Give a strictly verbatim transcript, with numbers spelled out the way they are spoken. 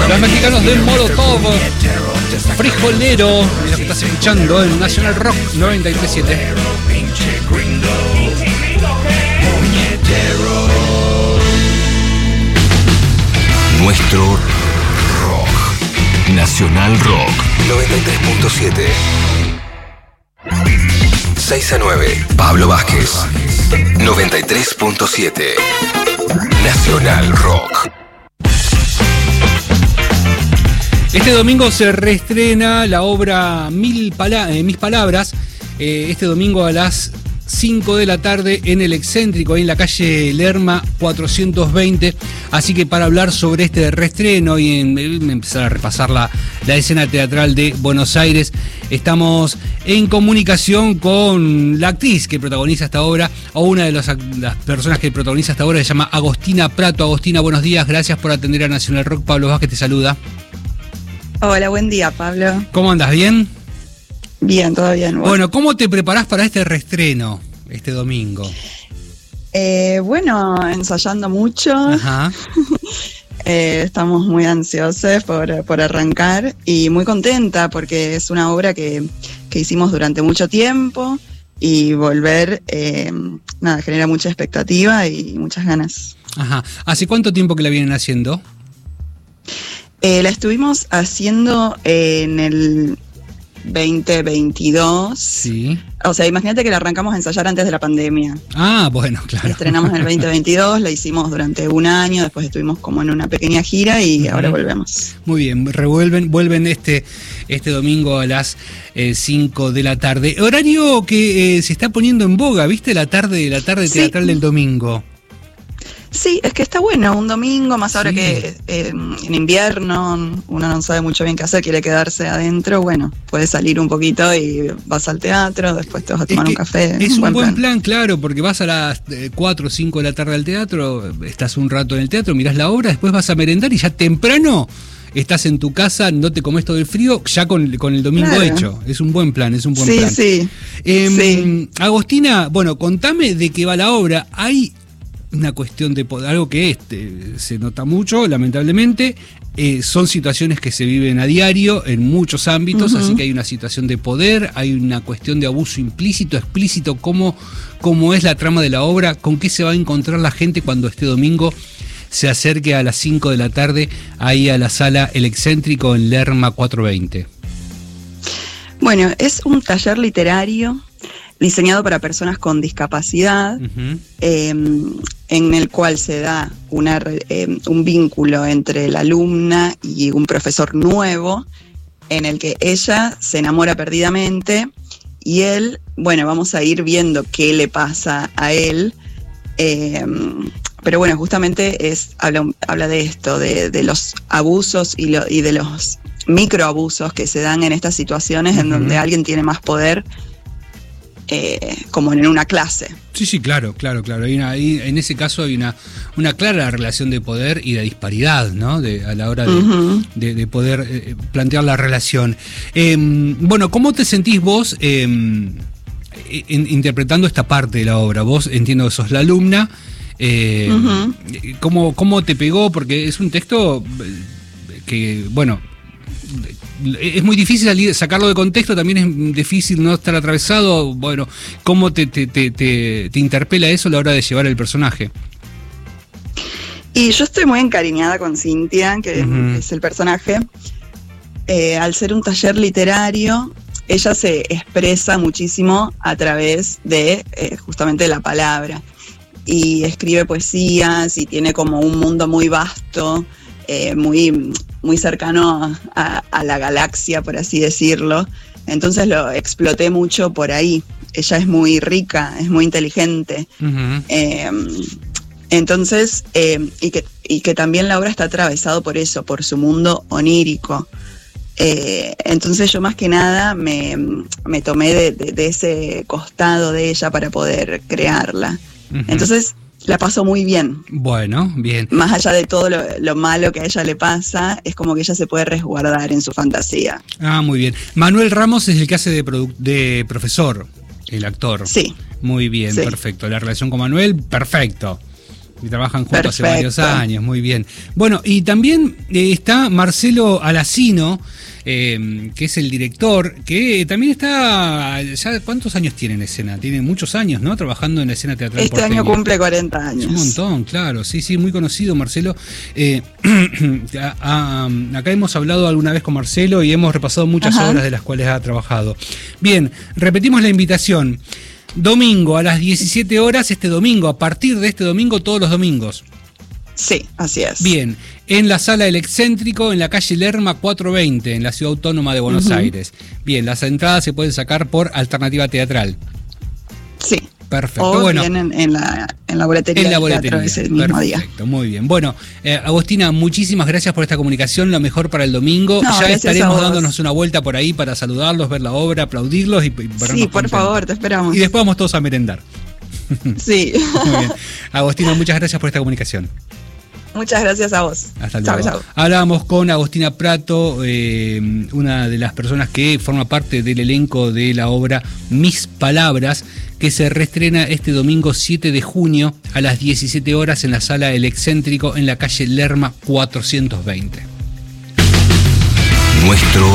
Los mexicanos de Molotov, Frijolero, es lo que estás escuchando en Nacional Rock noventa y tres punto siete. Nuestro rock. Nacional Rock noventa y tres punto siete. seis a nueve. Pablo Vázquez. noventa y tres punto siete. Nacional Rock. Este domingo se reestrena la obra Mil Pala- eh, Mis Palabras. Eh, este domingo a las cinco de la tarde en el Excéntrico, ahí en la calle Lerma cuatrocientos veinte. Así que para hablar sobre este reestreno y en, en empezar a repasar la, la escena teatral de Buenos Aires, estamos en comunicación con la actriz que protagoniza esta obra, o una de los, las personas que protagoniza esta obra, se llama Agostina Prato. Agostina, buenos días, gracias por atender a Nacional Rock. Pablo Vázquez te saluda. Hola, buen día, Pablo. ¿Cómo andas? ¿Bien? Bien, todo bien. ¿Vos? Bueno, ¿cómo te preparás para este reestreno este domingo? Eh, bueno, ensayando mucho. Ajá. eh, estamos muy ansiosos por, por arrancar y muy contenta porque es una obra que, que hicimos durante mucho tiempo y volver, eh, nada, genera mucha expectativa y muchas ganas. Ajá. ¿Hace cuánto tiempo que la vienen haciendo? Eh, la estuvimos haciendo en el veinte veintidós. Sí. O sea, imagínate que la arrancamos a ensayar antes de la pandemia. Ah, bueno, claro. La estrenamos en el veinte veintidós, la hicimos durante un año, después estuvimos como en una pequeña gira y uh-huh. ahora volvemos. Muy bien, revuelven, vuelven este, este domingo a las eh, cinco de la tarde. Horario que eh, se está poniendo en boga, ¿viste? La tarde, la tarde teatral sí. del domingo. Sí, es que está bueno, un domingo, más ahora sí. que eh, en invierno uno no sabe mucho bien qué hacer, quiere quedarse adentro, bueno, puedes salir un poquito y vas al teatro, después te vas a tomar es un café. Es un buen, buen plan. plan, claro, porque vas a las cuatro o cinco de la tarde al teatro, estás un rato en el teatro, mirás la obra, después vas a merendar y ya temprano estás en tu casa, no te comes todo el frío, ya con, con el domingo claro. hecho. Es un buen plan, es un buen sí, plan. Sí, eh, sí. Agostina, bueno, contame de qué va la obra. Hay una cuestión de poder, algo que este, se nota mucho, lamentablemente, eh, son situaciones que se viven a diario en muchos ámbitos, uh-huh. así que hay una situación de poder, hay una cuestión de abuso implícito, explícito, cómo, cómo es la trama de la obra, con qué se va a encontrar la gente cuando este domingo se acerque a las cinco de la tarde ahí a la sala El Excéntrico en Lerma cuatrocientos veinte. Bueno, es un taller literario diseñado para personas con discapacidad, uh-huh. eh, en el cual se da una, eh, un vínculo entre la alumna y un profesor nuevo, en el que ella se enamora perdidamente y él, bueno, vamos a ir viendo qué le pasa a él, eh, pero bueno, justamente es habla, habla de esto, de, de los abusos y, lo, y de los microabusos que se dan en estas situaciones uh-huh. en donde alguien tiene más poder, Eh, como en una clase. Sí, sí, claro, claro, claro. Hay una, hay, en ese caso hay una, una clara relación de poder y de disparidad, ¿no? De, a la hora de, uh-huh. de, de poder eh, plantear la relación. Eh, bueno, ¿cómo te sentís vos eh, in, interpretando esta parte de la obra? Vos entiendo que sos la alumna. Eh, uh-huh. ¿cómo, ¿Cómo te pegó? Porque es un texto que, bueno, es muy difícil sacarlo de contexto, también es difícil no estar atravesado. Bueno, ¿cómo te, te, te, te, te interpela eso a la hora de llevar el personaje? Y yo estoy muy encariñada con Cintia, que uh-huh. es el personaje. Eh, al ser un taller literario, ella se expresa muchísimo a través de eh, justamente la palabra. Y escribe poesías y tiene como un mundo muy vasto, eh, muy... muy cercano a, a la galaxia, por así decirlo. Entonces lo exploté mucho por ahí. Ella es muy rica, es muy inteligente. Uh-huh. Eh, entonces, eh, y, que, y que también la obra está atravesado por eso, por su mundo onírico. Eh, entonces yo más que nada me, me tomé de, de, de ese costado de ella para poder crearla. Uh-huh. Entonces la pasó muy bien. Bueno, bien. Más allá de todo lo, lo malo que a ella le pasa, es como que ella se puede resguardar en su fantasía. Ah, muy bien. Manuel Ramos es el que hace de, produ- de profesor, el actor. Sí. Muy bien, sí. Perfecto. La relación con Manuel, perfecto. Y trabajan juntos Perfecto. hace varios años, muy bien. Bueno, y también eh, está Marcelo Alacino, eh, que es el director, que también está, ya ¿cuántos años tiene en escena? Tiene muchos años, ¿no? Trabajando en la escena teatral Este porteña. año cumple cuarenta años. Es un montón, claro, sí, sí, muy conocido Marcelo. Eh, a, a, acá hemos hablado alguna vez con Marcelo y hemos repasado muchas Ajá. obras de las cuales ha trabajado. Bien, repetimos la invitación. Domingo a las diecisiete horas, este domingo, a partir de este domingo, todos los domingos. Sí, así es. Bien, en la Sala El Excéntrico, en la calle Lerma cuatrocientos veinte, en la Ciudad Autónoma de Buenos uh-huh. Aires. Bien, las entradas se pueden sacar por Alternativa Teatral. Sí. Perfecto. O bueno, bien en, en, la, en la boletería, en la del boletería. teatro ese mismo día. Perfecto, muy bien. Bueno, eh, Agostina, muchísimas gracias por esta comunicación, lo mejor para el domingo. No, ya estaremos a dándonos una vuelta por ahí para saludarlos, ver la obra, aplaudirlos y, y Sí, por contentos. favor, te esperamos. Y después vamos todos a merendar. Sí. Muy bien. Agostina, muchas gracias por esta comunicación. Muchas gracias a vos. Hasta luego. Chau, chau. Hablábamos con Agostina Prato, eh, una de las personas que forma parte del elenco de la obra Mis Palabras, que se reestrena este domingo siete de junio a las diecisiete horas en la Sala El Excéntrico en la calle Lerma cuatrocientos veinte. Nuestro